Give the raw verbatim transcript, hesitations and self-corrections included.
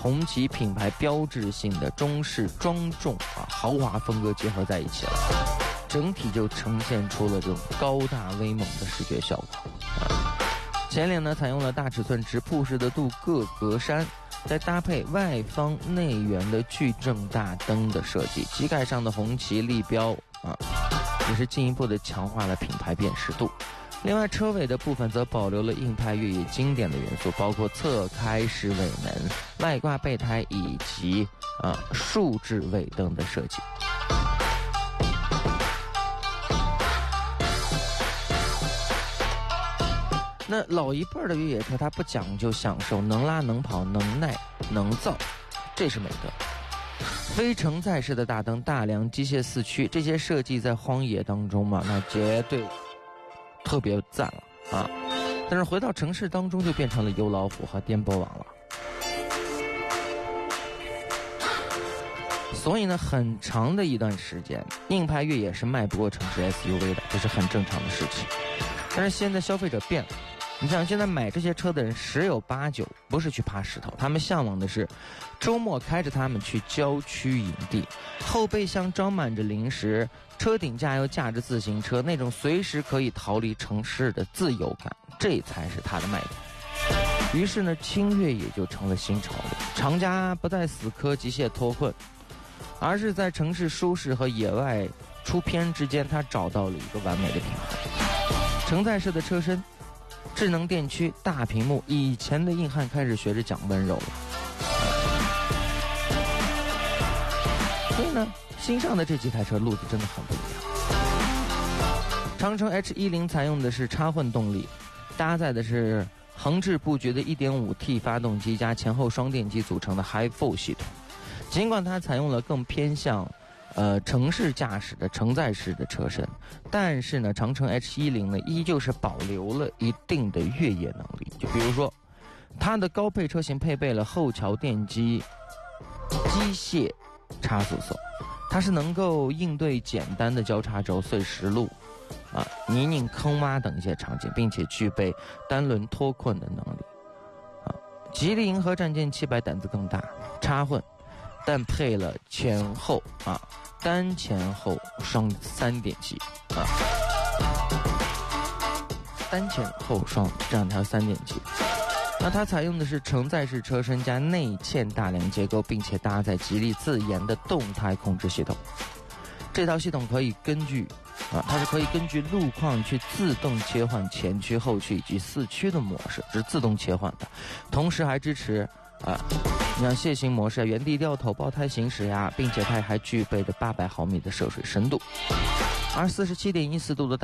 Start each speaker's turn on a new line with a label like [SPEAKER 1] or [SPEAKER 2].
[SPEAKER 1] 红旗品牌标志性的中式庄重啊豪华风格结合在一起了，整体就呈现出了这种高大威猛的视觉效果。啊、前脸呢采用了大尺寸直瀑式的镀铬格栅，再搭配外方内圆的矩阵大灯的设计，机盖上的红旗立标啊，也是进一步的强化了品牌辨识度。另外，车尾的部分则保留了硬派越野经典的元素，包括侧开式尾门、外挂备胎以及啊竖置尾灯的设计。那老一辈的越野车，它不讲究享受，能拉能跑能耐能造，这是美德。非承载式的大灯、大梁、机械四驱，这些设计在荒野当中嘛，那绝对特别赞了啊！但是回到城市当中，就变成了油老虎和颠簸网了。所以呢，很长的一段时间，硬派越野是迈不过城市 S U V 的，这是很正常的事情。但是现在消费者变了。你想，现在买这些车的人十有八九不是去爬石头，他们向往的是周末开着他们去郊区营地，后备箱装满着零食，车顶架又架着自行车，那种随时可以逃离城市的自由感，这才是他的卖点。于是呢，轻越野就成了新潮流，厂家不再死磕机械脱困，而是在城市舒适和野外出片之间，他找到了一个完美的平衡。承载式的车身，智能电驱、大屏幕，以前的硬汉开始学着讲温柔了。所以呢，新上的这几台车路子真的很不一样。长城 H 一零 采用的是插混动力，搭载的是横置布局的 一点五 T 发动机加前后双电机组成的 Hi四 系统。尽管它采用了更偏向呃，城市驾驶的承载式的车身，但是呢，长城 H 一零 呢，依旧是保留了一定的越野能力。就比如说，它的高配车型配备了后桥电机机械差速锁，它是能够应对简单的交叉轴、碎石路、啊泥泞坑洼等一些场景，并且具备单轮脱困的能力。啊，吉利银河战舰七百胆子更大，插混，但配了前后啊。单前后双三点七啊，单前后双这样条三点七。那它采用的是承载式车身加内嵌大梁结构，并且搭载吉利自研的动态控制系统。这套系统可以根据啊，它是可以根据路况去自动切换前驱、后驱以及四驱的模式，是自动切换的，同时还支持啊。你像楔形模式、原地掉头、爆胎行驶呀，并且它还具备的八百毫米的涉水深度，而四十七点一四度的